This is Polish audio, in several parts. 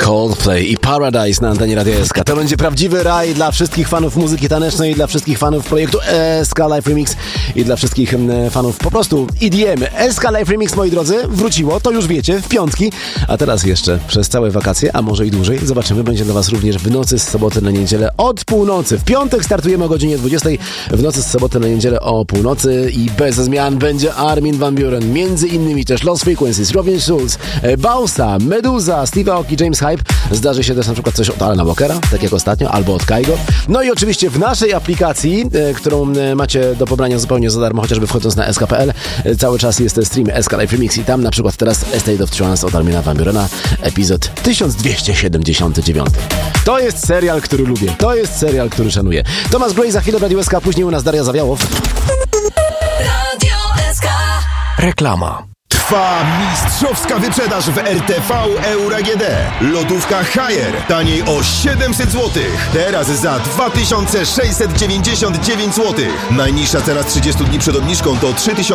Coldplay i Paradise na antenie Radia SK. To będzie prawdziwy raj dla wszystkich fanów muzyki tanecznej, dla wszystkich fanów projektu SK Live Remix i dla wszystkich fanów po prostu EDM. SK Live Remix, moi drodzy, wróciło, to już wiecie, w piątki, a teraz jeszcze przez całe wakacje, a może i dłużej, zobaczymy, będzie dla was również w nocy z soboty na niedzielę od północy. W piątek startujemy o godzinie 20, w nocy z soboty na niedzielę o północy i bez zmian będzie Armin van Buuren, między innymi też Lost Frequencies, Robin Schulz, Bausa, Meduza, Steve Aoki, James Hype. Zdarzy się też na przykład coś od Alana Walkera, tak jak ostatnio, albo od Kaigo. No i oczywiście w naszej aplikacji, którą macie do pobrania zupełnie za darmo, chociażby wchodząc na sk.pl, cały czas jest stream SK Live Remix i tam na przykład teraz A State of Trance od Armina van Buurena, epizod 1279. To jest serial, który lubię. To jest serial, który szanuję. Thomas Gray za chwilę w Radio SK, później u nas Daria Zawiałow. Radio SK. Reklama. Trwa mistrzowska wyprzedaż w RTV Euro AGD. Lodówka Haier taniej o 700 zł. Teraz za 2699 zł. Najniższa cena z 30 dni przed obniżką to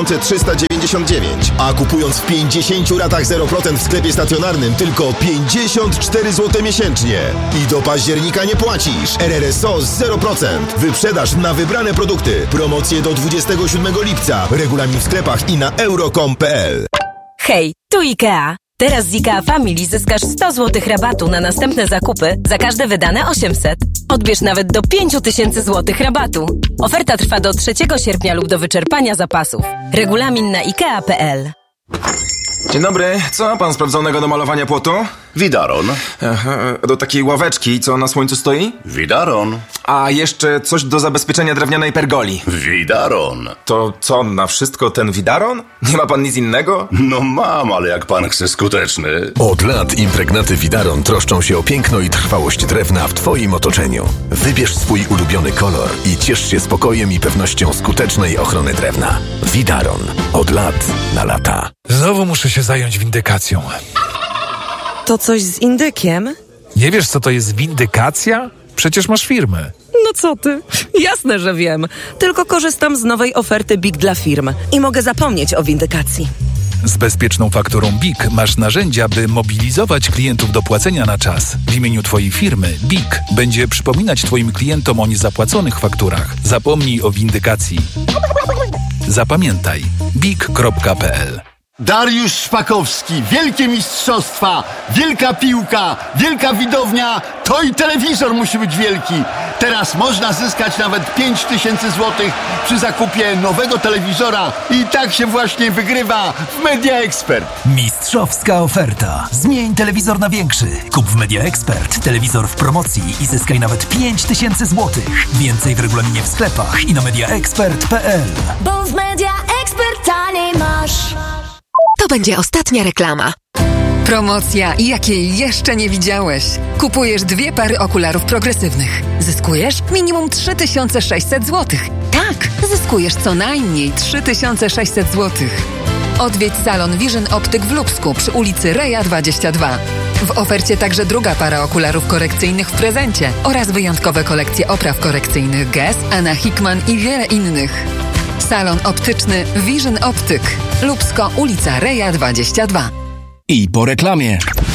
3399. A kupując w 50 ratach 0% w sklepie stacjonarnym tylko 54 zł miesięcznie. I do października nie płacisz. RRSO 0%. Wyprzedaż na wybrane produkty. Promocje do 27 lipca. Regulamin w sklepach i na euro.com.pl. Hej, tu IKEA. Teraz z IKEA Family zyskasz 100 zł rabatu na następne zakupy za każde wydane 800. Odbierz nawet do 5000 zł rabatu. Oferta trwa do 3 sierpnia lub do wyczerpania zapasów. Regulamin na ikea.pl. Dzień dobry, co ma pan sprawdzonego do malowania płotu? Widaron. Do takiej ławeczki, co na słońcu stoi? Widaron. A jeszcze coś do zabezpieczenia drewnianej pergoli. Widaron. To co, na wszystko ten widaron? Nie ma pan nic innego? No mam, ale jak pan chce skuteczny. Od lat impregnaty Widaron troszczą się o piękno i trwałość drewna w twoim otoczeniu. Wybierz swój ulubiony kolor i ciesz się spokojem i pewnością skutecznej ochrony drewna. Widaron. Od lat na lata. Znowu muszę się zająć windykacją. To coś z indykiem? Nie wiesz, co to jest windykacja? Przecież masz firmę. No co ty? Jasne, że wiem. Tylko korzystam z nowej oferty BIG dla firm i mogę zapomnieć o windykacji. Z bezpieczną fakturą BIG masz narzędzia, by mobilizować klientów do płacenia na czas. W imieniu twojej firmy BIG będzie przypominać twoim klientom o niezapłaconych fakturach. Zapomnij o windykacji. Zapamiętaj. BIG.pl. Dariusz Szpakowski, wielkie mistrzostwa, wielka piłka, wielka widownia, to i telewizor musi być wielki. Teraz można zyskać nawet 5000 zł przy zakupie nowego telewizora i tak się właśnie wygrywa w Media Expert. Mistrzowska oferta. Zmień telewizor na większy. Kup w Media Expert telewizor w promocji i zyskaj nawet 5000 zł. Więcej w regulaminie w sklepach i na mediaexpert.pl. Bo w Media Expert taniej masz. To będzie ostatnia reklama. Promocja, jakiej jeszcze nie widziałeś. Kupujesz 2 pary okularów progresywnych. Zyskujesz minimum 3600 zł. Tak, zyskujesz co najmniej 3600 zł. Odwiedź salon Vision Optyk w Lubsku przy ulicy Reja 22. W ofercie także 2 para okularów korekcyjnych w prezencie oraz wyjątkowe kolekcje opraw korekcyjnych Guess, Anna Hickman i wiele innych. Salon optyczny Vision Optyk. Lubsko, ulica Reja 22. I po reklamie.